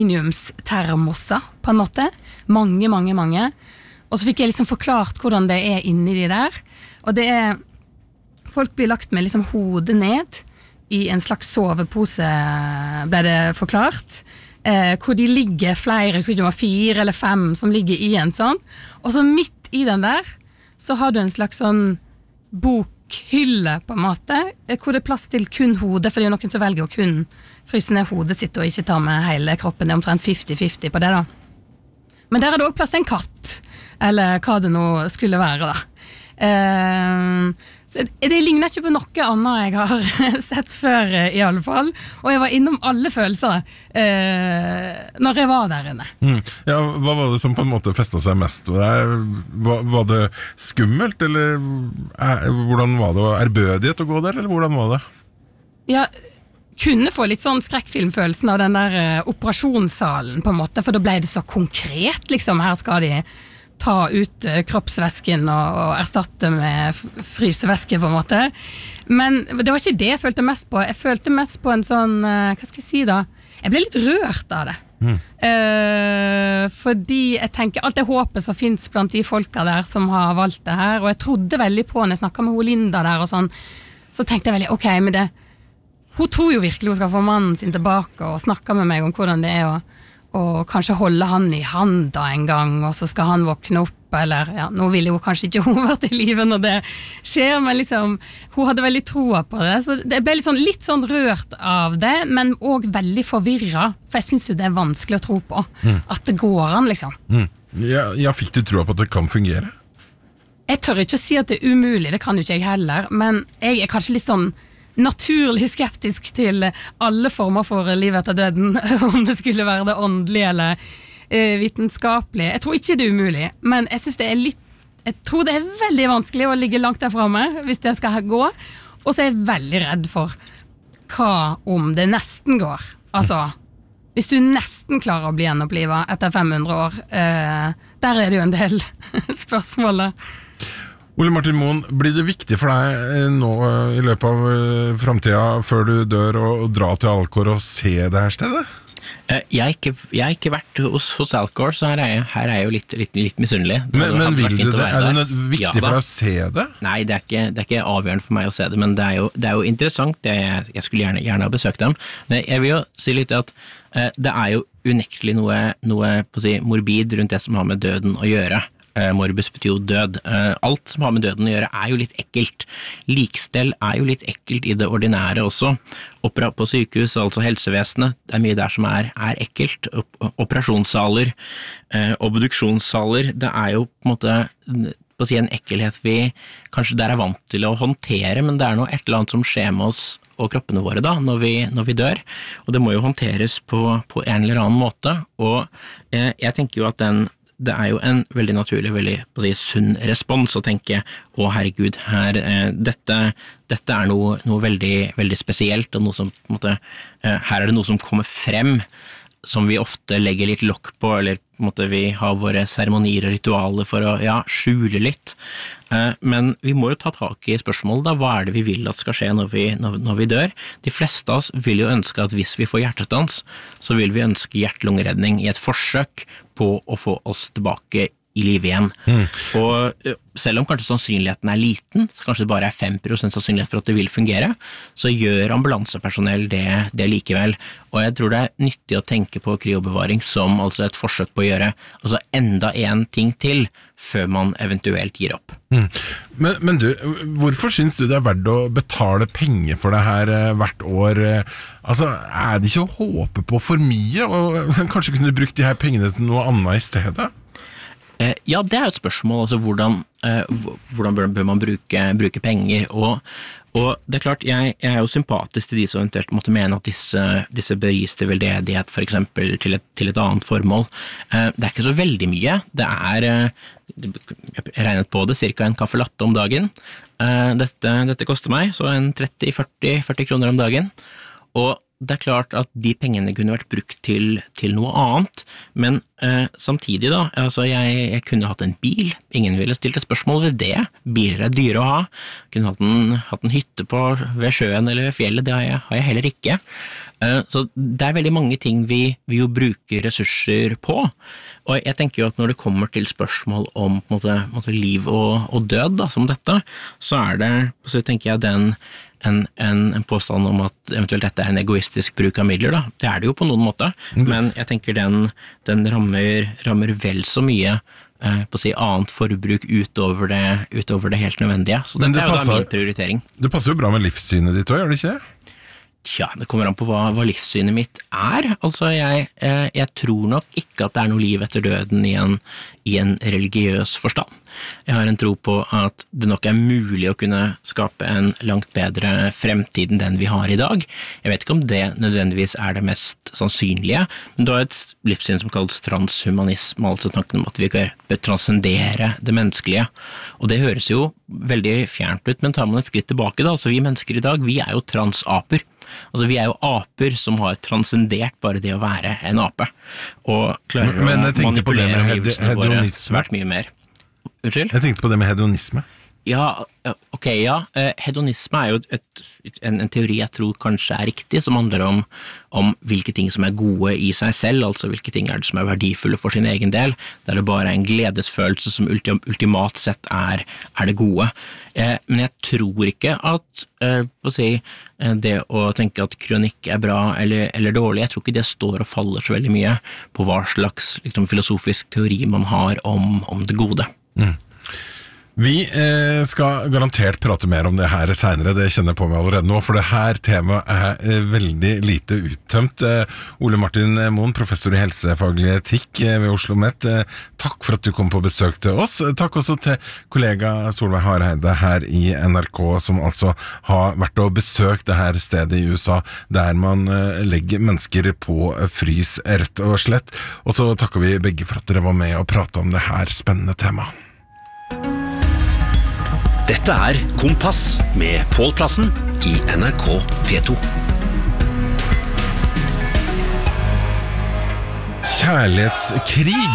aluminiumstermosser, på en måte. Mange. Og så fikk jeg liksom forklart hvordan det inni de der. Og det folk blir lagt med liksom hodet ned i en slags sovepose, ble det forklart. Hvor de ligger flere, jeg skulle ikke det 4 eller 5 som ligger i en sånn. Og så midt i den der, så har du en slags sånn bokhylle på en måte, hvor det plass til kun hodet, for det noen som velger å kun fryse ned hodet sitt og ikke ta med hele kroppen. Det omtrent 50-50 på det da. Men der det også plass til en katt, eller hva det nå skulle være da. Så det ligner ikke på noe annet jeg har sett før i alle fall, og jeg var innom alle følelser når jeg var der inne. Ja, hva var det som på en måte festet seg mest ved deg? Var det skummelt, eller hvordan var det? Ærbødighet å gå der, eller hvordan var det? Ja, kunne få litt sånn skrekkfilmfølelsen av den der operasjonssalen på en måte, for da ble det så konkret liksom, her skal de ta ut kroppsvæsken og erstatte med frysevæske på en måte. Men det var ikke det jeg følte mest på. Jeg følte mest på en sånn, hva skal jeg si da? Jeg ble litt rørt av det. Fordi jeg tenker, alt det håpet som finnes blant de folka der som har valgt det her, og jeg trodde veldig på når jeg snakket med Linda der og sånn, så tenkte jeg veldig, ok, men det hun tror jo virkelig hun skal få mannen sin tilbake og snakke med meg om hvordan det og kanskje holde han i handa en gang, og så skal han våkne opp, eller ja, nå ville jo kanskje ikke hun vært i livet når det skjer, men liksom, hun hadde veldig troa på det, så det ble litt sånn rørt av det, men også veldig forvirret, for jeg synes jo det vanskelig å tro på, at det går an liksom. Ja, fikk du troa på at det kan fungere? Jeg tør ikke å si at det umulig, det kan jo ikke jeg heller, men jeg kanskje litt sånn naturlig skeptisk til alle former for liv etter døden, om det skulle være det åndelige eller vitenskapelige. Jeg tror ikke det umulig, men jeg synes det litt, jeg tror det veldig vanskelig å ligge langt der fremme hvis det skal gå, og så jeg veldig redd for hva om det nesten går. Altså, hvis du nesten klarer å bli gjenopplivet etter 500 år, der det jo en del spørsmål. Ole Martin Moen, blir det viktig for deg nå i løpet av fremtiden før du dør å dra til Alcor og se det her stedet? Jeg har ikke vært hos Alcor, så her jeg jo litt misunnelig. Men vil du det? Det viktig for deg å se det? Nei, det er ikke avgjørende for meg å se det, men det er jo interessant. Jeg skulle gjerne ha besøkt dem. Men jeg vil jo si litt at det er jo unektelig noe på å si, morbid rundt det som har med døden å gjøre. Morbus betyr jo død. Alt som har med døden å gjøre jo litt ekkelt. Likstell jo litt ekkelt i det ordinære også. Opera på sykehus, altså helsevesenet, det mye der som ekkelt. Operasjonssaler, obduksjonssaler, det jo på en måte på å si en ekkelhet vi kanskje der vant til å håndtere, men det noe et eller annet som skjer med oss og kroppene våre da, når vi dør, og det må jo håndteres på en eller annen måte, og jeg tenker jo at det jo en veldig naturlig, veldig på å si, sunn respons å tenke, herregud, dette noe veldig, veldig spesielt, og noe som, på en måte, her det noe som kommer frem, som vi ofte legger litt lokk på, eller på en måte vi har våre seremonier og ritualer for å skjule litt. Men vi må jo ta tak i spørsmålet da, hva det vi vil at skal skje når vi dør? De fleste av oss vil jo ønske at hvis vi får hjertestans, så vil vi ønske hjerte-lungeredning i et forsøk på å få oss tilbake i liv igjen. Og selv om kanskje sannsynligheten liten, så kanskje det bare 5% sannsynlighet for at det vil fungere, så gjør ambulansepersonell det likevel. Og jeg tror det nyttig å tenke på kryobevaring som altså et forsøk på å gjøre altså enda en ting til før man eventuelt gir opp. Men du, hvorfor synes du det verdt å betale penger for det her hvert år? Altså, det ikke å håpe på for mye, og kanskje kunne du brukt de her pengene til noe annet i stedet? Ja, det jo et spørsmål, altså hvordan bør man bruke penger, og det klart, jeg jo sympatisk til de som eventuelt måtte mene at disse bør gis til veldedighet, for eksempel til et annet formål. Det ikke så veldig mye, jeg regnet på det, cirka en kaffe latte om dagen. Dette koster meg, så en 30-40 kroner om dagen, og det klart at de pengene kunne vært brukt til noe annet, men samtidig da, altså jeg kunne hatt en bil, ingen ville stilt et spørsmål ved det, biler dyre å ha, kunne hatt en hytte ved sjøen eller ved fjellet, det har jeg heller ikke. Så det veldig mange ting vi jo bruker ressurser på, og jeg tenker jo at når det kommer til spørsmål om på en måte liv og død da, som dette, så det, så tenker jeg en påstand om at eventuelt dette en egoistisk bruk av midler, da. Det det jo på noen måte, men jeg tenker den rammer vel så mye på å si annet forbruk utover det helt nødvendige. Så dette jo da min prioritering. Det passer jo bra med livssynet ditt også, gjør det ikke? Ja, det kommer an på hva livssynet mitt Altså, jeg tror nok ikke at det noe liv etter døden i en religiøs forstand. Jeg har en tro på at det nok mulig å kunne skape en langt bedre fremtid enn den vi har i dag. Jeg vet ikke om det nødvendigvis det mest sannsynlige, men det et livssyn som kalles transhumanisme, altså tanken om at vi bør transcendere det menneskelige. Og det høres jo veldig fjernt ut, men tar man et skritt tilbake da, altså vi mennesker i dag, vi jo transaper. Altså vi jo aper som har transcendert bare det å være en ape, og klarer å manipulere omgivelsene våre svært mye mer. Unnskyld? Jeg tenkte på det med hedonisme. Ja, ok, ja. Hedonisme jo en teori jeg tror kanskje riktig, som handler om hvilke ting som gode i seg selv, altså hvilke ting det som verdifulle for sin egen del, der det bare en gledesfølelse som ultimat sett det gode. Men jeg tror ikke at det å tenke at kronikk bra eller dårlig, jeg tror ikke det står og faller så veldig mye på hva slags liksom, filosofisk teori man har om det gode. Vi skal garantert prate mer om det her senere, det kjenner jeg på meg allerede nå, for det her temaet veldig lite uttømt. Ole Martin Moen, professor i helsefaglig etikk ved Oslo Met, takk for at du kom på besøk til oss. Takk også til kollega Solveig Hareide her i NRK, som altså har vært og besøkt det her stedet i USA, der man legger mennesker på frys, rett og slett. Og så takker vi begge for at dere var med og pratet om det her spennende temaet. Dette Kompass med Pål Plassen i NRK P2. Kjærlighetskrig.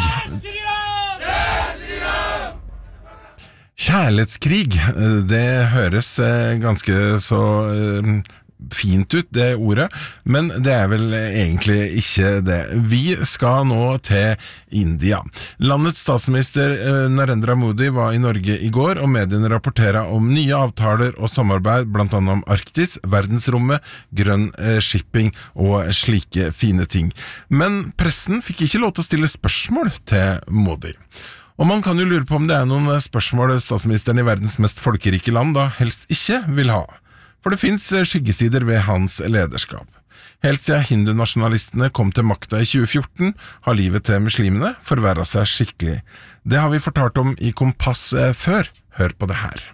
Kjærlighetskrig, det høres ganske så fint ut, det ordet, men det vel egentlig ikke det. Vi skal nå til India. Landets statsminister Narendra Modi var i Norge i går, og mediene rapporterer om nye avtaler og samarbeid, blant annet om Arktis, verdensrommet, grønn shipping og slike fine ting. Men pressen fikk ikke lov til å stille spørsmål til Modi. Og man kan jo lure på om det noen spørsmål statsministeren i verdens mest folkerike land da helst ikke vil ha. For det finnes skyggesider ved hans lederskap. Helt siden hindunasjonalistene kom til makta i 2014, har livet til muslimene forverret seg skikkelig. Det har vi fortalt om i Kompass før. Hør på det her.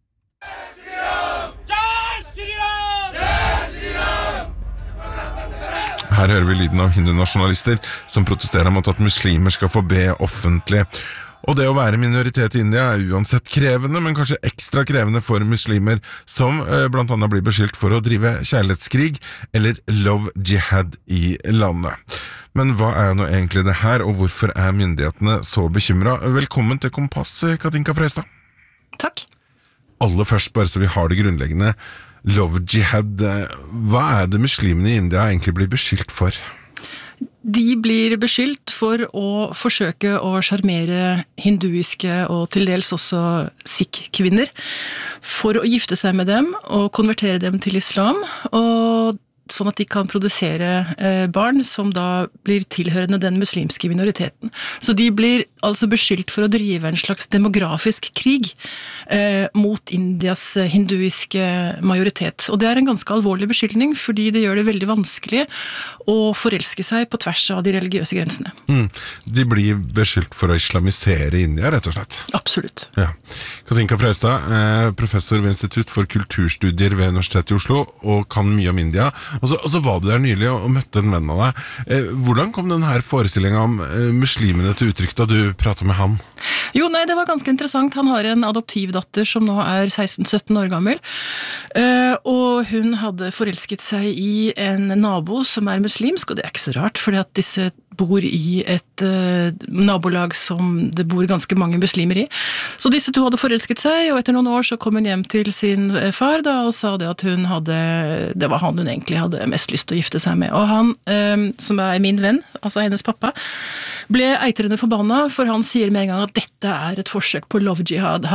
Her hører vi lyden av hindunasjonalister som protesterer mot at muslimer skal få be offentlig. Og det å være minoritet i India uansett krevende, men kanskje ekstra krevende for muslimer, som blant annet blir beskyldt for å drive kjærlighetskrig eller love jihad i landet. Men hva nå egentlig det her, og hvorfor myndighetene så bekymret? Velkommen til Kompass, Katinka Frøystad. Takk. Aller først, bare så vi har det grunnleggende, love jihad, hva det muslimene i India egentlig blir beskyldt for? De blir beskyldt for å forsøke å sjarmere hinduiske og til dels også sikh-kvinner for å gifte seg med dem og konvertere dem til islam, og sånn at de kan produsere barn som da blir tilhørende den muslimske minoriteten. Så de blir altså beskyldt for å drive en slags demografisk krig mot Indias hinduiske majoritet. Og det en ganske alvorlig beskyldning, fordi det gjør det veldig vanskelig å forelske seg på tvers av de religiøse grensene. De blir beskyldt for å islamisere India, rett og slett. Absolutt. Ja. Katinka Frøystad, professor ved Institutt for kulturstudier ved Universitetet i Oslo, og kan mye om India. Og så var du der nylig og møtte en venn av deg. Hvordan kom den her forestillingen om muslimene til uttrykk da du pratet med han? Jo, nei, det var ganske interessant. Han har en adoptivdatter som nå er 16-17 år gammel, og hun hadde forelsket seg i en nabo som er muslimsk, og det er ikke så rart, fordi at disse bor i et nabolag som det bor ganske mange muslimer i. Så disse to hadde forelsket seg, og etter noen år så kom hun hjem til sin far da, og sa det at det var han hun egentlig hadde mest lyst til å gifte seg med. Og han, som er min venn, altså hennes pappa, ble eitrende forbanna, for han sier med en gang at dette er et forsøk på love jihad.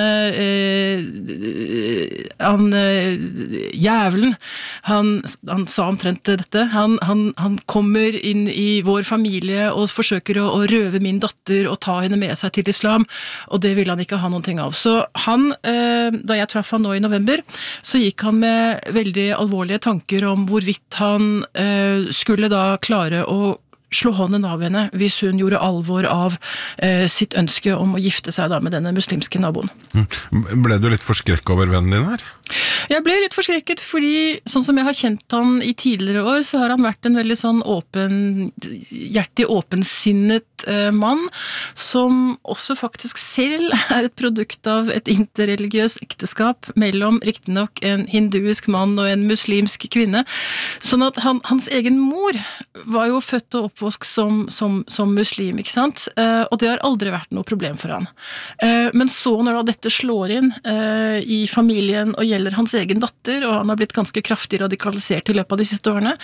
Jævelen, han sa omtrent dette, han kommer inn i vår familie og forsøker å røve min datter og ta henne med seg til islam, og det ville han ikke ha noen ting av. Så han, da jeg traff han nå i november, så gikk han med veldig alvorlige tanker om hvorvidt han skulle da klare å slå hånden av henne hvis hun gjorde alvor av sitt ønske om å gifte seg da med denne muslimske naboen. Ble du litt forskrekket over vennen din her? Jeg ble litt forskrekket, fordi sånn som jeg har kjent han i tidligere år, så har han vært en veldig sånn hjertig åpensinnet mann, som også faktisk selv er et produkt av et interreligiøst ekteskap mellom riktignok en hinduisk mann og en muslimsk kvinne. Sånn at hans egen mor var jo født og oppvokst som muslim, ikke sant? Og det har aldri vært noe problem for han. Men så når da dette slår inn i familien og gjelder hans egen datter, og han har blitt ganske kraftig radikalisert i løpet av de siste årene,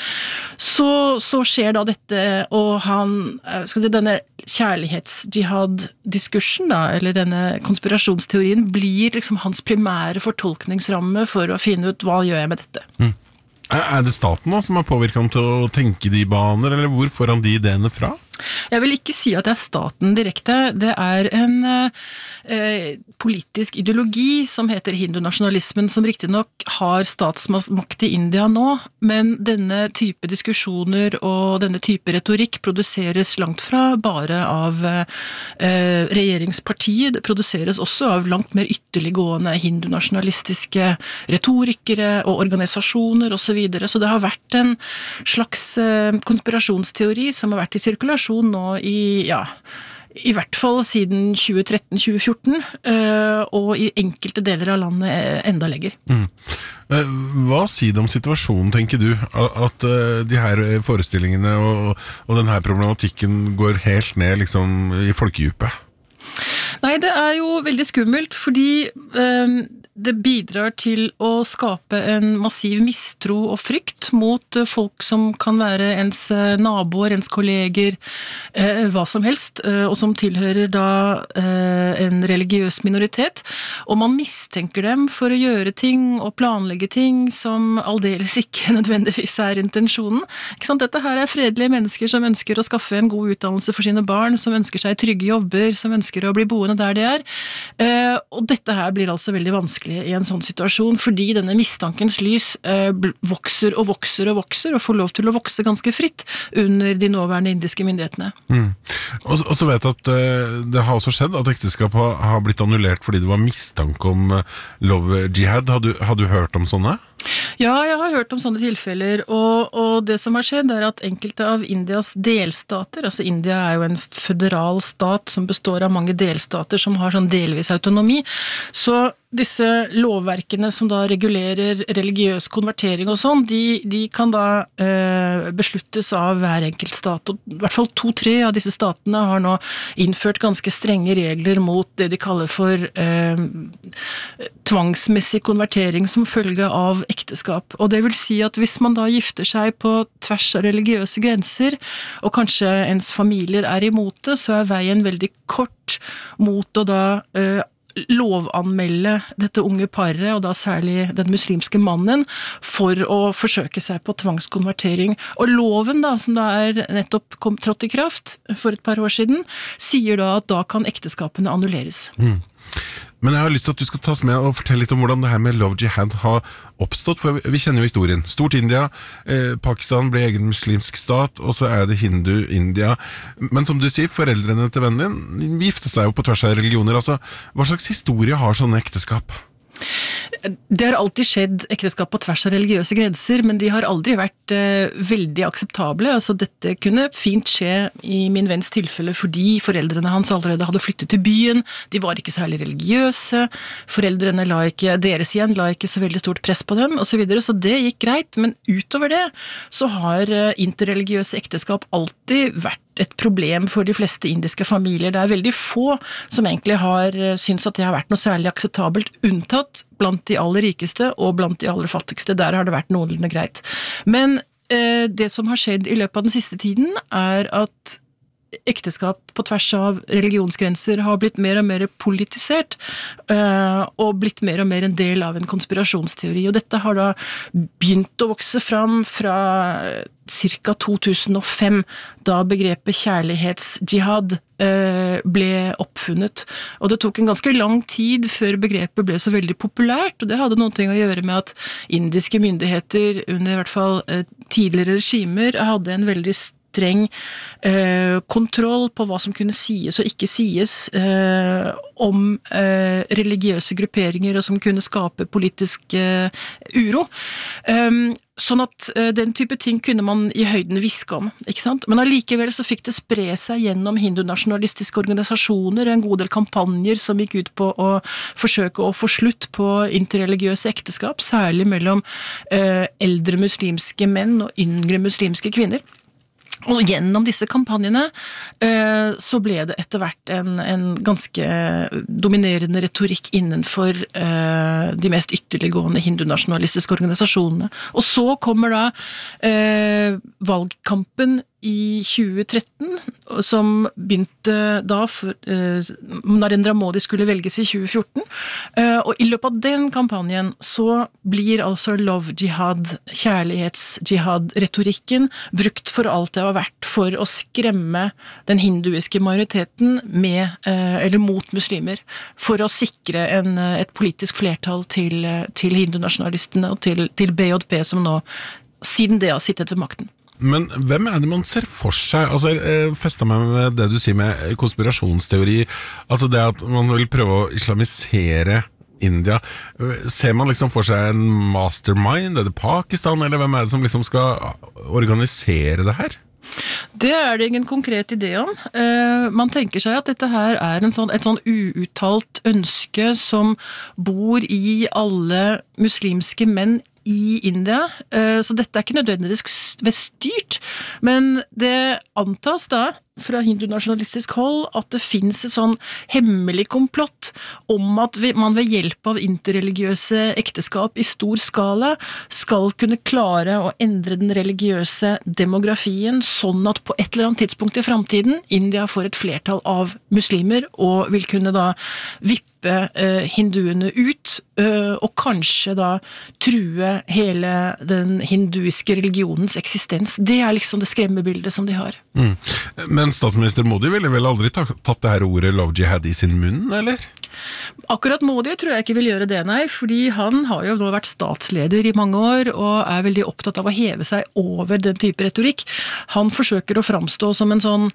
så skjer da dette, og denne kjærlighetsjihad-diskursen da, eller denne konspirasjonsteorien blir liksom hans primære fortolkningsramme for å finne ut hva gjør jeg med dette. Er det staten da som har påvirket ham til å tenke de baner, eller hvor får han de ideene fra? Jeg vil ikke si at det er staten direkte. Det er en politisk ideologi som heter hindunasjonalismen, som riktignok har statsmakt i India nå, men denne type diskusjoner og denne type retorikk produseres langt fra bare av regjeringspartiet. Det produseres også av langt mer ytterliggående hindunasjonalistiske retorikere og organisasjoner og så videre. Så det har vært en slags konspirasjonsteori som har vært i sirkulasjon nå i hvert fall siden 2013-2014, og i enkelte deler av landet enda lenger. Hva sier det om situasjonen, tenker du, at de her forestillingene og den her problematikken går helt ned liksom, i folkedypet? Nei, det er jo veldig skummelt, fordi det bidrar til å skape en massiv mistro og frykt mot folk som kan være ens naboer, ens kolleger, hva som helst, og som tilhører da en religiøs minoritet, og man mistenker dem for å gjøre ting og planlegge ting som aldeles ikke nødvendigvis er intensjonen. Ikke sant? Dette her er fredelige mennesker som ønsker å skaffe en god utdannelse for sine barn, som ønsker seg trygge jobber, som ønsker å bli boende der de er, og dette her blir altså veldig vanskelig i en sånn situasjon, fordi denne mistankens lys vokser og vokser og vokser, og får lov til å vokse ganske fritt under de nåværende indiske myndighetene. Og så vet jeg at det har også skjedd at ekteskap har blitt annullert fordi det var mistanke om love jihad. Har du hørt om sånne? Ja, jeg har hørt om sånne tilfeller, og det som har skjedd er at enkelte av Indias delstater, altså India er jo en føderal stat som består av mange delstater som har sånn delvis autonomi, så disse lovverkene som da regulerer religiøs konvertering og sånn, de kan da besluttes av hver enkelt stat, og i hvert fall 2-3 av disse statene har nå innført ganske strenge regler mot det de kaller for tvangsmessig konvertering som følge av ekteskap. Og det vil si at hvis man da gifter seg på tvers av religiøse grenser, og kanskje ens familier er imot det, så er veien veldig kort mot å da lovanmelde dette unge paret, og da særlig den muslimske mannen, for å forsøke seg på tvangskonvertering. Og loven da, som da er nettopp trådt i kraft for et par år siden, sier da at da kan ekteskapene annulleres. Men jeg har lyst til at du skal ta oss med og fortelle litt om hvordan det her med love jihad har oppstått, for vi kjenner jo historien. Stort India, Pakistan ble egen muslimsk stat, og så er det Hindu-India. Men som du sier, foreldrene til vennen din gifte seg jo på tvers av religioner. Altså, hva slags historie har sånne ekteskap? Det har alltid skjedd ekteskap på tvers av religiøse grenser, men de har aldri vært veldig akseptable. Altså, dette kunne fint skje i min venns tilfelle fordi foreldrene hans allerede hadde flyttet til byen, de var ikke særlig religiøse, foreldrene deres igjen la ikke så veldig stort press på dem, og så videre, så det gikk greit, men utover det så har interreligiøse ekteskap alltid vært et problem for de fleste indiske familier. Det er veldig få som egentlig har syntes at det har vært noe særlig akseptabelt, unntatt blant de aller rikeste og blant de aller fattigste. Der har det vært noenlunde greit. Men det som har skjedd i løpet av den siste tiden er at ekteskap på tvers av religionsgrenser har blitt mer og mer politisert og blitt mer og mer en del av en konspirasjonsteori. Og dette har da begynt å vokse fram fra ca. 2005, da begrepet kjærlighetsjihad ble oppfunnet. Og det tok en ganske lang tid før begrepet ble så veldig populært, og det hadde noe å gjøre med at indiske myndigheter under i hvert fall tidligere regimer hadde en veldig streng kontroll på hva som kunne sies og ikke sies om religiøse grupperinger og som kunne skape politisk uro. Sånn at den type ting kunne man i høyden viske om, ikke sant? Men allikevel så fikk det spre seg gjennom hindunasjonalistiske organisasjoner, en god del kampanjer som gikk ut på å forsøke å få slutt på interreligiøse ekteskap, særlig mellom eldre muslimske menn og yngre muslimske kvinner. Og gjennom disse kampanjene så ble det etter hvert en ganske dominerende retorikk innenfor de mest ytterliggående hindunasjonalistiske organisasjonene. Og så kommer da valgkampen i 2013, som begynte da Narendra Modi skulle velges i 2014, og i løpet av den kampanjen så blir altså love jihad, kjærlighetsjihad-retorikken brukt for alt det var verdt for å skremme den hinduiske majoriteten med, eller mot muslimer, for å sikre et politisk flertall til hindunasjonalistene og til BJP som nå siden det har sittet ved makten. Men hvem det man ser for seg? Altså, jeg festet meg med det du sier med konspirasjonsteori, altså det at man vil prøve å islamisere India. Ser man liksom for seg en mastermind? Det Pakistan, eller hvem det som liksom skal organisere det her? Det det ingen konkret idé om. Man tenker seg at dette her et sånn uuttalt ønske som bor i alle muslimske menn i India, så dette ikke nødvendigvis styrt, men det antas da fra hindunasjonalistisk hold at det finnes et sånn hemmelig komplott om at man ved hjelp av interreligiøse ekteskap i stor skala skal kunne klare å endre den religiøse demografien sånn at på et eller annet tidspunkt i fremtiden India får et flertall av muslimer og vil kunne da vippe hinduene ut og kanskje da true hele den hinduiske religionens eksistens. Det liksom det skremmebildet som de har. Men statsminister Modi ville vel aldri tatt det her ordet love jihad i sin munn, eller? Akkurat Modi tror jeg ikke vil gjøre det, nei, fordi han har jo nå vært statsleder i mange år og veldig opptatt av å heve seg over den type retorikk. Han forsøker å framstå som en sånn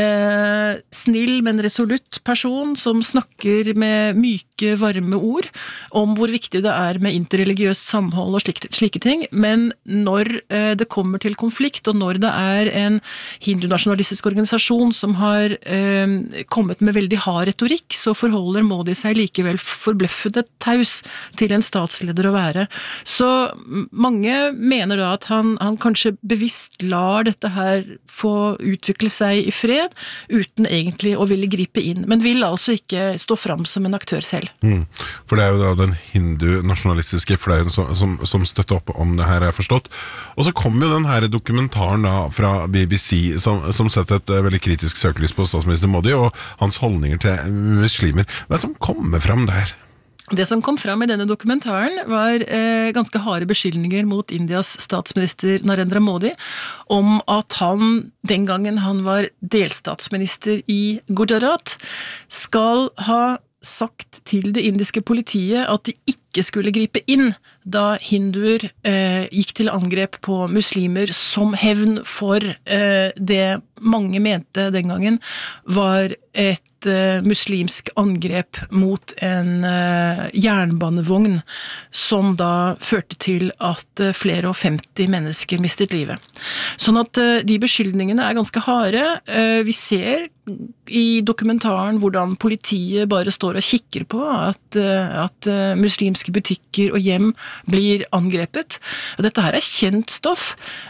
snill, men resolutt person som snakker med myke, varme ord om hvor viktig det med interreligiøst samhold og slike ting, men når det kommer til konflikt, og når det en hindunasjonalistisk organisasjon som har kommet med veldig hard retorikk, så forholder Modi seg likevel forbløffende taus til en statsleder å være. Så mange mener da at han kanskje bevisst lar dette her få utvikle seg i fred, uten egentlig å ville gripe inn, men vil altså ikke stå fram som en aktør selv. For det jo da den hindu-nasjonalistiske fløyen som støtter opp om det her, forstått. Og så kom jo den her dokumentaren da fra BBC som setter et veldig kritisk søkelys på statsminister Modi og hans holdninger til muslimer. Hva som kommer fram der? Det som kom fram i denne dokumentaren var ganske harde beskyldninger mot Indias statsminister Narendra Modi om at han, den gangen han var delstatsminister i Gujarat, skal ha sagt til det indiske politiet at de ikke skulle gripe inn da hinduer gikk til angrep på muslimer som hevn for det mange mente den gangen var et muslimsk angrep mot en jernbanevogn som da førte til at flere og 50 mennesker mistet livet. Sånn at de beskyldningene ganske harde. Vi ser i dokumentaren hvordan politiet bare står og kikker på at muslimske butikker og hjem blir angrepet. Dette her kjent stoff,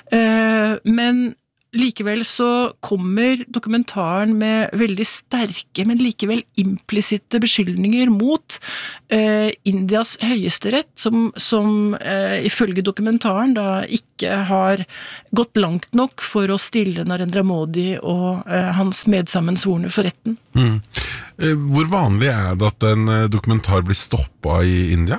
men likevel så kommer dokumentaren med veldig sterke, men likevel implisitte beskyldninger mot Indias høyesterett, som ifølge dokumentaren da ikke har gått langt nok for å stille Narendra Modi og hans medsammensvorne for retten. Hvor vanlig det at en dokumentar blir stoppet i India?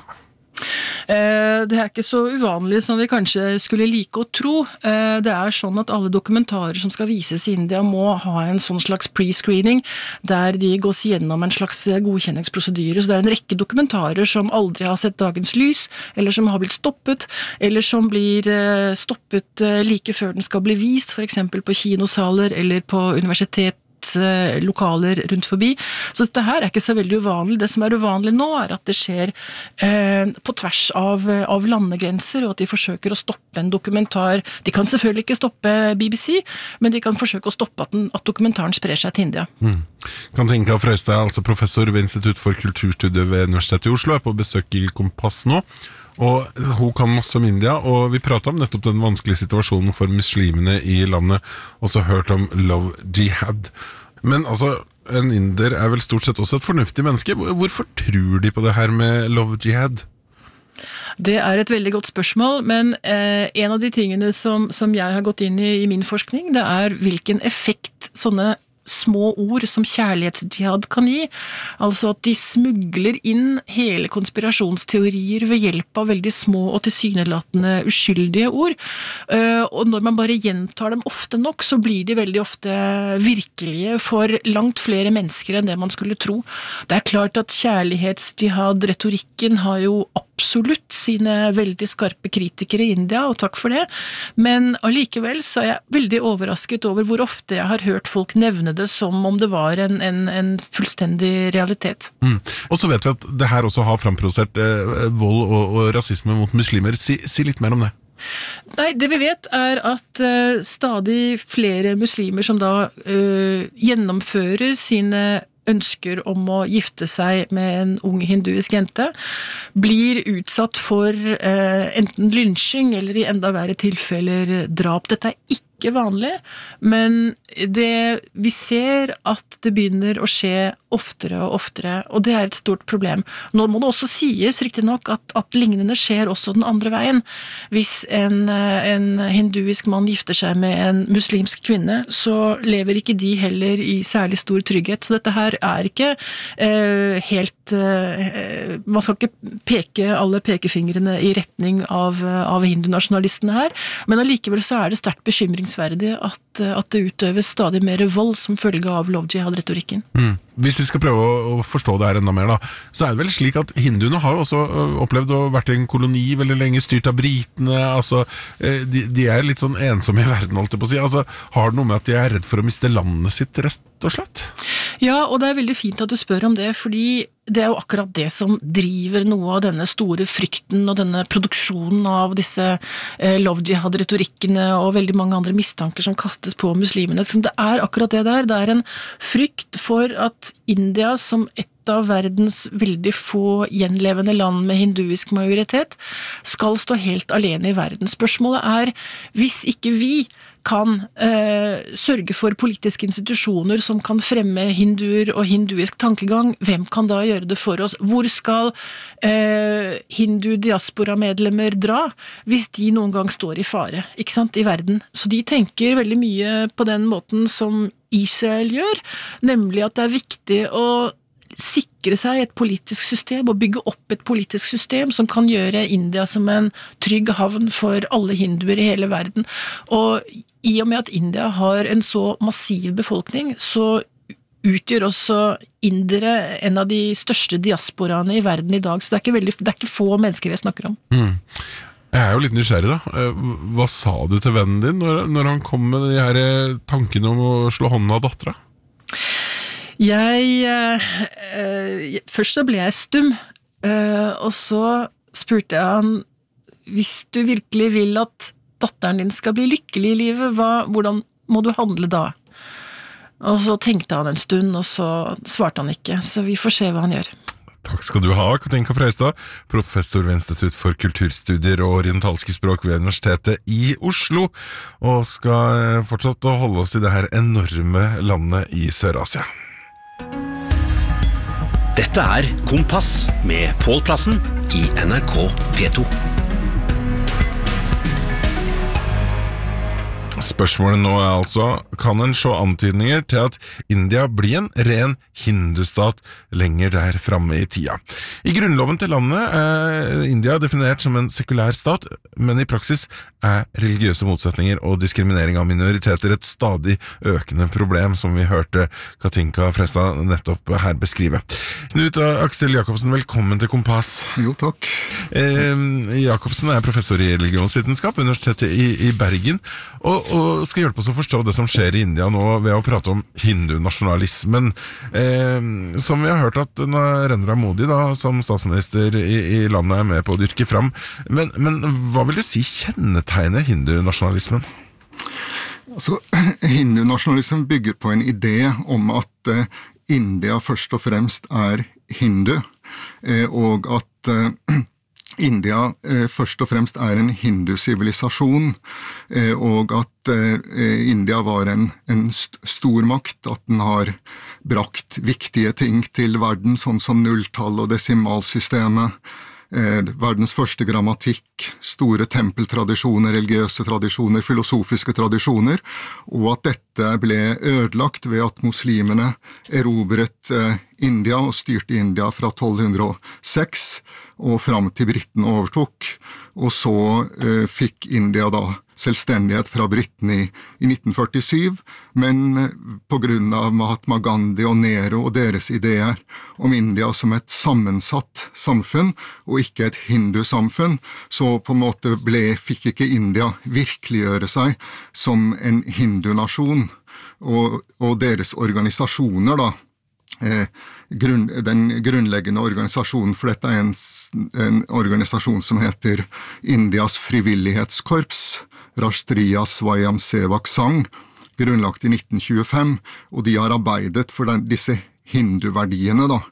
Det ikke så uvanlig som vi kanskje skulle like å tro. Det sånn at alle dokumentarer som skal vises i India må ha en sånn slags pre-screening, der de gås gjennom en slags godkjenningsprosedyre. Så det en rekke dokumentarer som aldri har sett dagens lys, eller som har blitt stoppet, eller som blir stoppet like før den skal bli vist, for eksempel på kinosaler eller på universitet lokaler rundt forbi. Så dette her ikke så veldig uvanlig. Det som uvanlig nå at det skjer på tvers av landegrenser, og at de forsøker å stoppe en dokumentar. De kan selvfølgelig ikke stoppe BBC, men de kan forsøke å stoppe at dokumentaren sprer seg til India. Katinka Frøystad, altså professor ved Institutt for kulturstudier ved Universitetet i Oslo, på besøk i Kompass nå. Og hun kan masse om India, og vi pratet om nettopp den vanskelige situasjonen for muslimene i landet, og så hørt om love jihad. Men altså, en inder vel stort sett også et fornuftig menneske. Hvorfor tror de på det her med love jihad? Det et veldig godt spørsmål, men en av de tingene som jeg har gått inn i min forskning, det hvilken effekt sånne små ord som kjærlighetsjihad kan gi. Altså at de smugler inn hele konspirasjonsteorier ved hjelp av veldig små og tilsynelatende uskyldige ord. Og når man bare gjentar dem ofte nok, så blir de veldig ofte virkelige for langt flere mennesker enn det man skulle tro. Det klart at kjærlighetsjihad-retorikken har jo absolutt sine veldig skarpe kritikere i India, og takk for det. Men allikevel så jeg veldig overrasket over hvor ofte jeg har hørt folk nevne det som om det var en fullstendig realitet. Og så vet vi at det her også har framprovosert vold og rasisme mot muslimer. Si litt mer om det. Nei, det vi vet at stadig flere muslimer som da gjennomfører sine ønsker om å gifte seg med en ung hinduisk jente, blir utsatt for enten lynsjing eller i enda verre tilfeller drap. Dette ikke vanlig, men vi ser at det begynner å skje oftere og oftere, og det et stort problem. Nå må det også sies, riktig nok, at lignende skjer også den andre veien. Hvis en hinduisk mann gifter seg med en muslimsk kvinne, så lever ikke de heller i særlig stor trygghet. Så dette her ikke helt man skal ikke peke alle pekefingrene i retning av hindunasjonalistene her, men allikevel så det sterkt bekymringsverdig at det utøves stadig mer vold som følge av love jihad-retorikken. Hvis vi skal prøve å forstå det her enda mer da, så det vel slik at hinduene har jo også opplevd å vært i en koloni veldig lenge, styrt av britene, altså de litt sånn ensomme i verden, holdt jeg på å si. Altså, har det noe med at de redd for å miste landet sitt, rett og slett? Ja, og det veldig fint at du spør om det, fordi det jo akkurat det som driver noe av denne store frykten og denne produksjonen av disse love jihad-retorikkene og veldig mange andre mistanker som kastes på muslimene. Så det akkurat det der. Det en frykt for at India som et av verdens veldig få gjenlevende land med hinduisk majoritet skal stå helt alene i verden. Spørsmålet hvis ikke vi kan sørge for politiske institusjoner som kan fremme hinduer og hinduisk tankegang, hvem kan da gjøre det for oss? Hvor skal hindu-diaspora-medlemmer dra hvis de noen gang står i fare, ikke sant, i verden? Så de tenker veldig mye på den måten som Israel gjør, nemlig at det viktig å sikre seg et politisk system og bygge opp et politisk system som kan gjøre India som en trygg havn for alle hinduer i hele verden. Og i og med at India har en så massiv befolkning, så utgjør også indere en av de største diasporaene i verden i dag, så det er ikke få mennesker jeg snakker om. Jeg jo litt nysgjerrig da. Hva sa du til vennen din når han kom med de her tankene om å slå hånden av datteren? Først så ble jeg stum, og så spurte jeg han, hvis du virkelig vil at datteren din skal bli lykkelig i livet, hvordan må du handle da? Og så tenkte han en stund, og så svarte han ikke, så vi får se hva han gjør. Takk skal du ha, Katinka Frøystad, professor ved Institutt for kulturstudier og orientalske språk ved Universitetet i Oslo, og skal fortsatt å holde oss i det her enorme landet i Sør-Asia. Dette Kompass med Pål Plassen i NRK P2. Spørsmålet nå altså, kan en se antydninger til at India blir en ren hindustat lenger der fremme i tida? I grunnloven til landet India definert som en sekulær stat, men i praksis religiøse motsetninger og diskriminering av minoriteter et stadig økende problem, som vi hørte Katinka Frøystad nettopp her beskrive. Knut Aksel Jacobsen, velkommen til Kompass. Jo, takk. Jacobsen professor i religionsvitenskap ved Universitetet i Bergen, og skal hjelpe oss å forstå det som skjer i India nå ved å prate om hindunasjonalismen, som vi har hørt at Narendra Modi da, som statsminister i landet med på å dyrke fram. Men hva vil du si kjennetegner hindunasjonalismen? Altså, hindunasjonalismen bygger på en idé om at India først og fremst hindu, og at India først og fremst en hindusivilisasjon, og at India var en stormakt, at den har brakt viktige ting til verden, sånn som nulltall og desimalsystemet, verdens første grammatikk, store tempeltradisjoner, religiøse tradisjoner, filosofiske tradisjoner, og at dette ble ødelagt ved at muslimene erobret India og styrte India fra 1206 og fram til britene overtok, og så fikk India da selvstendighet fra britene i 1947, men på grunn av Mahatma Gandhi og Nehru og deres ideer om India som et sammensatt samfunn og ikke et hindusamfunn, så på en måte fikk ikke India virkeliggjøre seg som en hindunasjon, og deres organisasjoner da, den grunnleggende organisasjonen, for dette en organisasjon som heter Indias frivillighetskorps, Rashtriya Swayam Sevak Sangh, grunnlagt i 1925, og de har arbeidet for disse hinduverdiene da.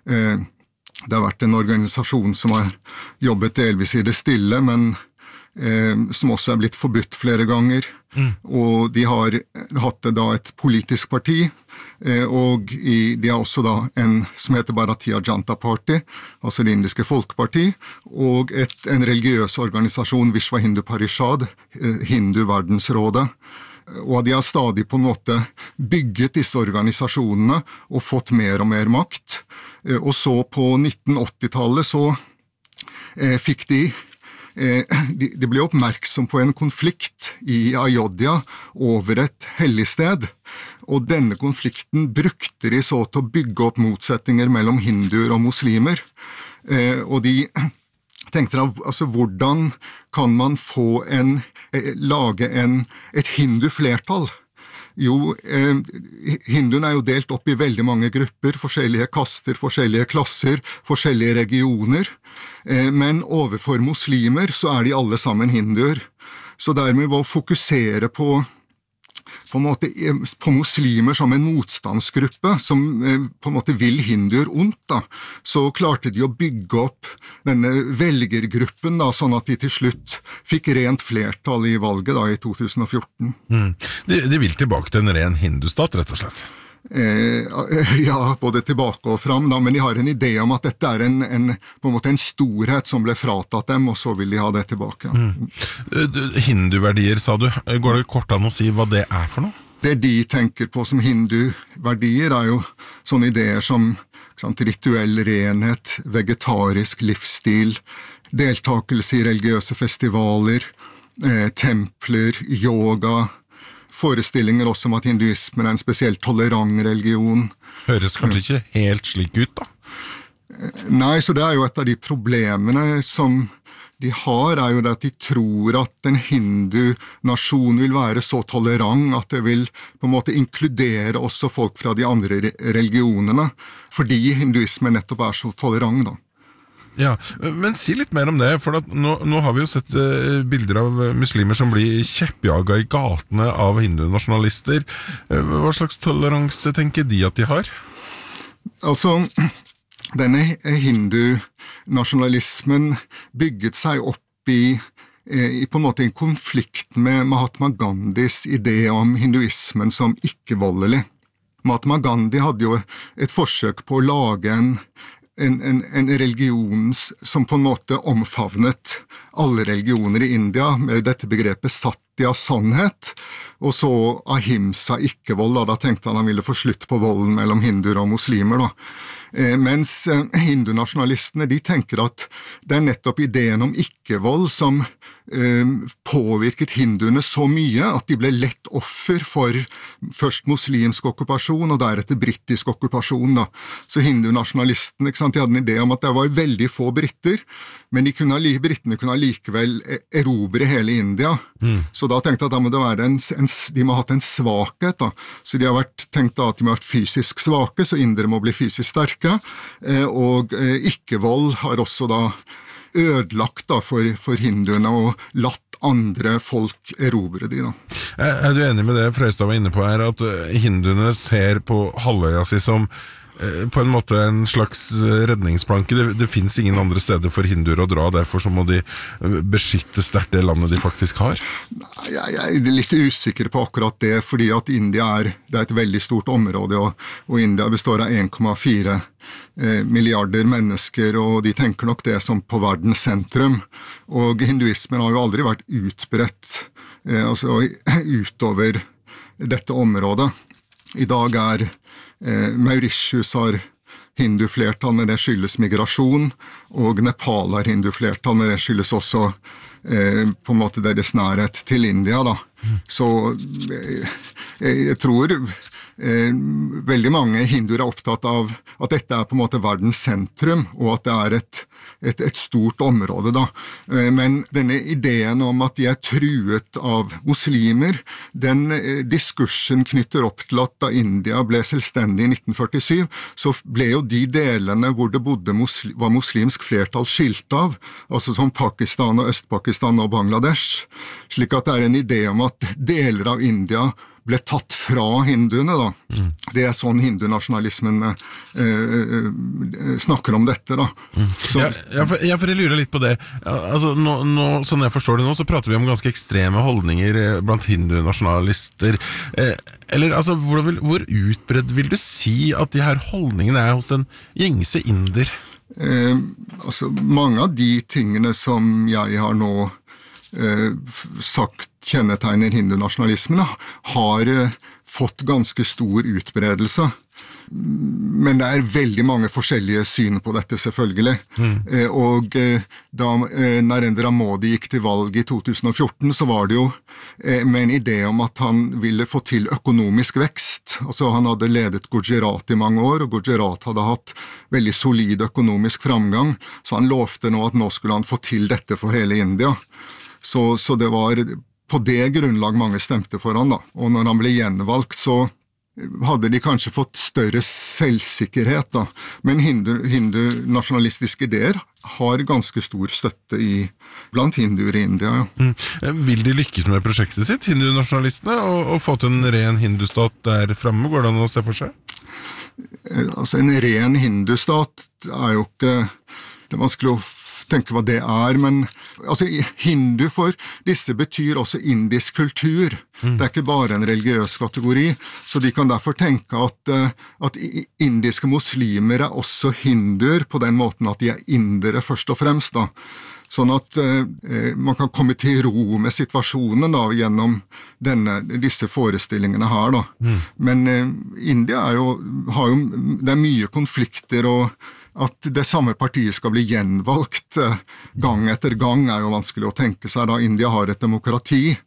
Det har vært en organisasjon som har jobbet delvis i det stille, men som også blitt forbudt flere ganger, og de har hatt da et politisk parti, og de har også da en som heter Bharatiya Janata Party, altså det indiske folkeparti, og en religiøs organisasjon, Vishwa Hindu Parishad, Hindu-verdensrådet, og de har stadig på en måte bygget disse organisasjonene og fått mer og mer makt, og så på 1980-tallet så fikk de ble oppmerksom på en konflikt i Ayodhya over et helligsted, og denne konflikten brukte de så til å bygge opp motsetninger mellom hinduer og muslimer, og de tenkte altså hvordan kan man lage et hinduflertall? Jo, hinduen jo delt opp i veldig mange grupper, forskjellige kaster, forskjellige klasser, forskjellige regioner, men overfor muslimer så de alle sammen hinduer. Så dermed ved å fokusere på muslimer som en motstandsgruppe som på en måte vil hinduer ondt da, så klarte de å bygge opp denne velgergruppen da, sånn at de til slutt fikk rent flertall i valget da i 2014. De vil tilbake til en ren hindustat, rett og slett? Ja, både tilbake og fram da, men de har en idé om at dette på en måte en storhet som ble fratatt dem, og så vil de ha det tilbake. Hinduverdier, sa du. Går det kort an å si hva det for noe? Det de tenker på som hinduverdier jo sånne ideer som rituell renhet, vegetarisk livsstil, deltakelse i religiøse festivaler, templer, yoga, forestillinger også om at hinduismen en spesielt tolerant religion. Høres kanskje ikke helt slik ut da? Nei, så det jo et av de problemene som de har, jo det at de tror at en hindu-nasjon vil være så tolerant at det vil på en måte inkludere også folk fra de andre religionene, fordi hinduismen nettopp så tolerant da. Ja, men si litt mer om det, for nå har vi jo sett bilder av muslimer som blir kjeppjaget i gatene av hindu-nasjonalister. Hva slags toleranse tenker de at de har? Altså, denne hindu-nasjonalismen bygget seg opp i på en måte en konflikt med Mahatma Gandhis idé om hinduismen som ikke-voldelig. Mahatma Gandhi hadde jo et forsøk på å lage en religion som på en måte omfavnet alle religioner i India med dette begrepet satya, sannhet, og så ahimsa, ikke-vold. Da tenkte han ville få slutt på volden mellom hinduer og muslimer da. Mens hindunasjonalistene de tenker at det nettopp ideen om ikke-vold som påvirket hinduene så mye at de ble lett offer for først muslimsk okkupasjon og deretter britisk okkupasjon. Da. Så hindunasjonalistene de hadde en idé om at det var veldig få britter, men brittene kunne likevel erobre hele India. Så da tenkte jeg at da må det være de må ha hatt en svakhet. Da. Så de har tenkt at de må ha vært fysisk svake, så indere må bli fysisk sterke, og ikke-vold har også da ødelagt da for hinduene og latt andre folk erobre de da. Du enig med det Frøystad var inne på her, at hinduene ser på halvøya si som på en måte en slags redningsplanke? Det finnes ingen andre steder for hinduer å dra, derfor så må de beskytte sterkt det landet de faktisk har? Jeg litt usikker på akkurat det, fordi at India det et veldig stort område, og India består av 1,4 milliarder mennesker, og de tenker nok det som på verdens sentrum. Og hinduismen har jo aldri vært utbredt altså utover dette området. I dag Mauritius har hinduflertall, men det skyldes migrasjon, og Nepal har hinduflertall, men det skyldes også på en måte deres nærhet til India. Da. Så jeg tror veldig mange hinduer opptatt av at dette på en måte verdens sentrum, og at det et stort område da. Men denne ideen om at de truet av muslimer, den diskursen knytter opp til at da India ble selvstendig i 1947, så ble jo de delene hvor det var muslimsk flertall skilt av, altså som Pakistan og Øst-Pakistan og Bangladesh, slik at det en idé om at deler av India ble tatt fra hinduene da. Det sånn hindunasjonalismen snakker om dette da. Så, for jeg lurer litt på det. Altså, sånn jeg forstår det nå, så prater vi om ganske ekstreme holdninger blant hindunasjonalister. Eller altså, hvor utbredt vil du si at de her holdningene hos den gjengse inder? Altså, mange av de tingene som jeg har nå sagt kjennetegner hindunasjonalismen har fått ganske stor utbredelse. Men det veldig mange forskjellige syn på dette selvfølgelig. Og da Narendra Modi gikk til valg i 2014, så var det jo med en idé om at han ville få til økonomisk vekst. Altså han hadde ledet Gujarat i mange år, og Gujarat hadde hatt veldig solid økonomisk framgang, så han lovte nå at nå skulle han få til dette for hele India. Så det var på det grunnlag mange stemte for han da. Og når han ble gjenvalgt, så hadde de kanskje fått større selvsikkerhet da. Men hindunasjonalistiske ideer har ganske stor støtte blant hinduer i India. Ja. Vil de lykkes med prosjektet sitt, hindunasjonalistene, og få til en ren hindustat der fremme? Går det an å se for seg? Altså en ren hindustat jo ikke det vanskelig å tenke hva det men altså, hindu for disse betyr også indisk kultur. Det ikke bare en religiøs kategori, så de kan derfor tenke at indiske muslimer også hinduer på den måten at de indere først og fremst da. Sånn at man kan komme til ro med situasjonen da, gjennom disse forestillingene her da. Men India har jo det mye konflikter, og at det samme partiet skal bli gjenvalgt gang etter gang jo vanskelig å tenke seg da India har et demokrati.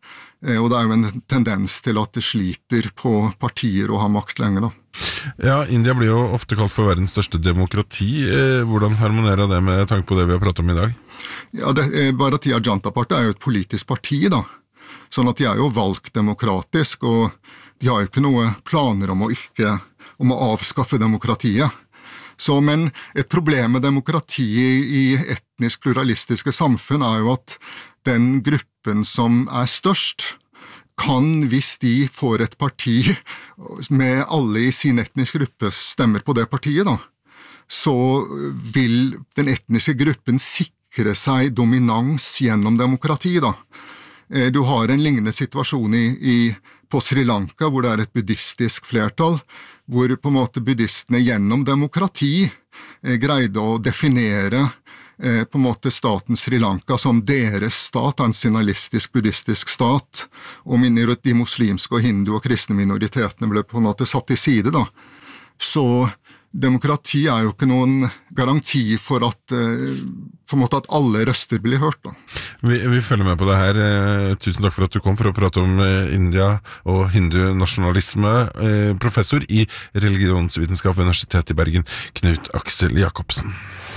Og det jo en tendens til at det sliter på partier å ha makt lenge da. Ja, India blir jo ofte kalt for verdens største demokrati. Hvordan harmonerer det med tanke på det vi har pratet om i dag? Ja, Bharatiya Janata Party jo et politisk parti da. Sånn at de jo valgt demokratisk, og de har jo ikke noe planer om å avskaffe demokratiet. Men et problem med demokrati i etnisk pluralistiske samfunn jo at den gruppen som størst, kan, hvis de får et parti med alle i sin etnisk gruppe stemmer på det partiet da, så vil den etniske gruppen sikre seg dominans gjennom demokrati da. Du har en lignende situasjon på Sri Lanka, hvor det et buddhistisk flertall, hvor på en måte buddhistene gjennom demokrati greide å definere på en måte staten Sri Lanka som deres stat, en sinalistisk buddhistisk stat, og de muslimske og hindu og kristne minoritetene ble på en måte satt til side da. Så demokrati jo ikke noen garanti for at alle røster blir hørt da. Vi følger med på det her. Tusen takk for at du kom for å prate om India og hindu-nasjonalisme. Professor i religionsvitenskap ved Universitetet i Bergen, Knut Aksel Jakobsen.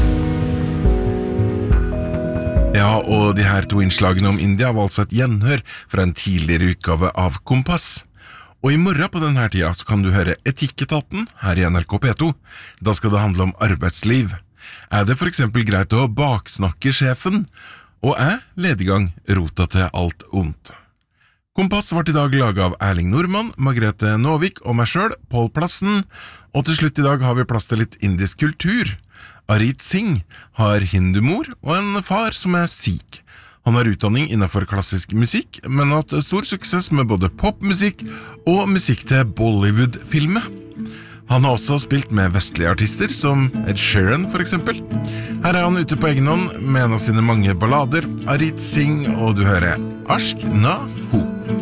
Ja, og de her to innslagene om India var altså et gjenhør fra en tidligere utgave av Kompass. Og i morgen på denne tida så kan du høre Etikketaten her i NRK P2. Da skal det handle om arbeidsliv. Det for eksempel greit å baksnakke sjefen? Og lediggang rota til alt ondt? Kompass ble i dag laget av Erling Normann, Margrethe Nåvik og meg selv, Pål Plassen. Og til slutt i dag har vi plass til litt indisk kultur. Arit Singh har hindumor og en far som sikh. Han har utdanning innenfor klassisk musikk, men har hatt stor suksess med både popmusikk og musikk til Bollywood-filmer. Han har også spilt med vestlige artister, som Ed Sheeran for eksempel. Her han ute på egen hånd med en av sine mange ballader, Arit Singh, og du hører Ashk Na Ho.